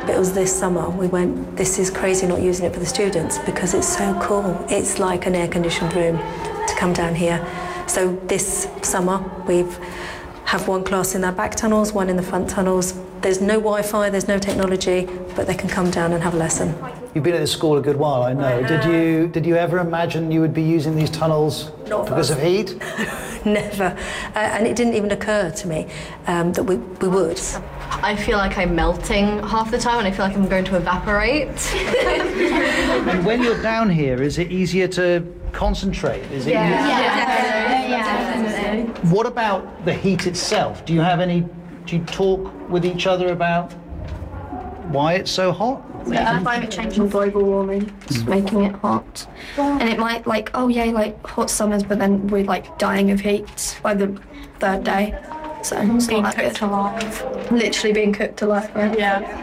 It was this summer we went, this is crazy not using it for the students because it's so cool. It's like an air-conditioned room to come down here. So this summer we've have one class in our back tunnels, one in the front tunnels. There's no Wi-Fi, there's no technology, but they can come down and have a lesson. You've been at this school a good while, I know. Did you ever imagine you would be using these tunnels because of heat? Never. And it didn't even occur to me that we would. I feel like I'm melting half the time and I feel like I'm going to evaporate. And when you're down here, is it easier to concentrate? Is it Definitely. What about the heat itself? Do you talk with each other about why it's so hot? Climate change and global warming is making it hot. And it might hot summers, but then we're dying of heat by the third day. So it's being not that good. Alive. Literally being cooked alive, right? Yeah.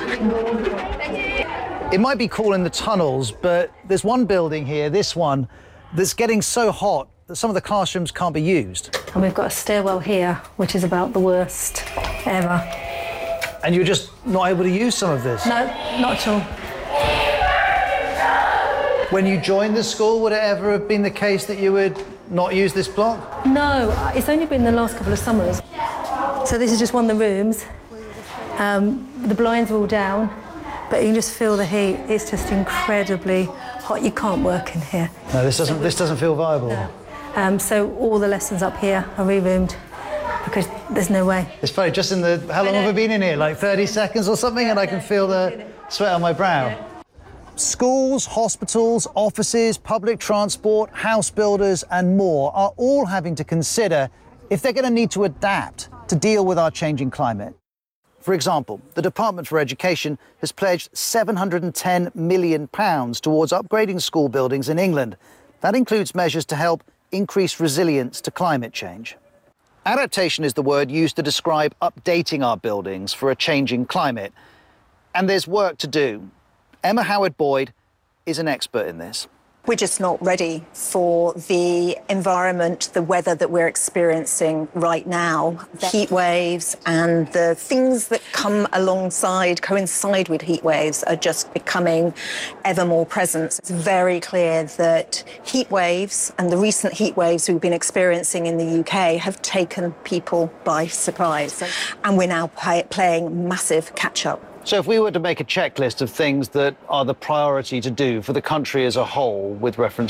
It might be cool in the tunnels, but there's one building here, this one, that's getting so hot that some of the classrooms can't be used. And we've got a stairwell here, which is about the worst ever. And you're just not able to use some of this? No, not at all. When you joined the school, would it ever have been the case that you would not use this block? No, it's only been the last couple of summers. So this is just one of the rooms. The blinds are all down, but you can just feel the heat. It's just incredibly hot. You can't work in here. No, this doesn't feel viable. No. So all the lessons up here are re-roomed because there's no way. It's funny, just in the, how long have I been in here? Like 30 seconds or something, and I can feel the sweat on my brow. Schools, hospitals, offices, public transport, house builders and more are all having to consider if they're going to need to adapt to deal with our changing climate. For example, the Department for Education has pledged £710 million towards upgrading school buildings in England. That includes measures to help increase resilience to climate change. Adaptation is the word used to describe updating our buildings for a changing climate. And there's work to do. Emma Howard-Boyd is an expert in this. We're just not ready for the environment, the weather that we're experiencing right now. The heat waves and the things that come coincide with heat waves are just becoming ever more present. It's very clear that heat waves and the recent heat waves we've been experiencing in the UK have taken people by surprise. And we're now playing massive catch-up. So if we were to make a checklist of things that are the priority to do for the country as a whole with reference